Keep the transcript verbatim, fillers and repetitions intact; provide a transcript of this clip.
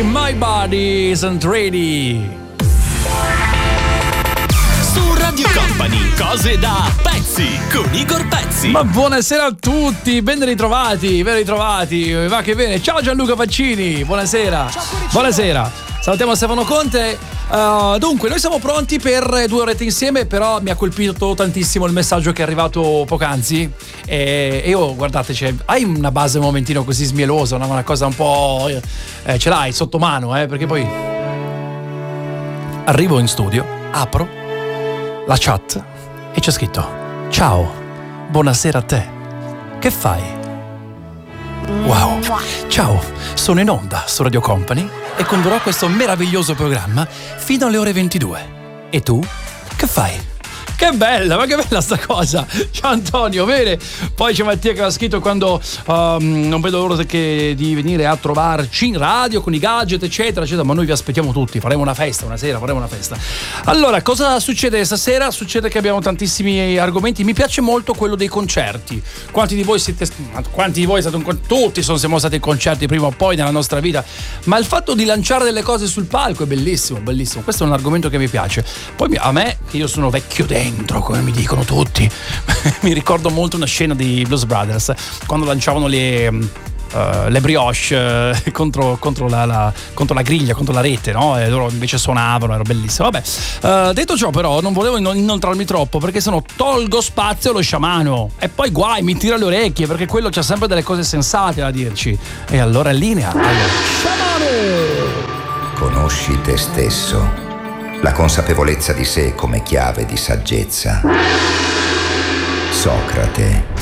My body isn't ready. Su Radio Company, cose da pezzi con Igor Pezzi. Ma buonasera a tutti, ben ritrovati, ben ritrovati. Va che bene. Ciao Gianluca Faccini, buonasera. Ciao, buonasera. Salutiamo Stefano Conte. Uh, dunque, noi siamo pronti per due orette insieme, però mi ha colpito tantissimo il messaggio che è arrivato poc'anzi. E io, guardate, cioè, hai una base un momentino così smielosa, una, una cosa un po'. Eh, ce l'hai sotto mano, eh, perché poi arrivo in studio, apro la chat e c'è scritto: ciao, buonasera a te. Che fai? Wow, ciao, sono in onda su Radio Company e condurrò questo meraviglioso programma fino alle ore ventidue. E tu? Che fai? Che bella, ma che bella sta cosa. Ciao Antonio, bene. Poi c'è Mattia che ha scritto: quando um, non vedo l'ora che di venire a trovarci in radio con i gadget eccetera eccetera. Ma noi vi aspettiamo tutti, faremo una festa, una sera faremo una festa. Allora, cosa succede stasera? Succede che abbiamo tantissimi argomenti. Mi piace molto quello dei concerti. Quanti di voi siete Quanti di voi siete un, tutti sono, siamo stati in concerti prima o poi nella nostra vita. Ma il fatto di lanciare delle cose sul palco è bellissimo, bellissimo. Questo è un argomento che mi piace. Poi a me, che io sono vecchio dentro, come mi dicono tutti, mi ricordo molto una scena di Blues Brothers quando lanciavano le, uh, le brioche uh, contro, contro, la, la, contro la griglia, contro la rete, no? E loro invece suonavano, era bellissimo. Vabbè, uh, detto ciò, però, non volevo inoltrarmi troppo perché sennò tolgo spazio allo sciamano e poi guai, mi tira le orecchie perché quello c'ha sempre delle cose sensate da dirci. E allora in linea allo sciamano. Conosci te stesso. La consapevolezza di sé come chiave di saggezza. Socrate.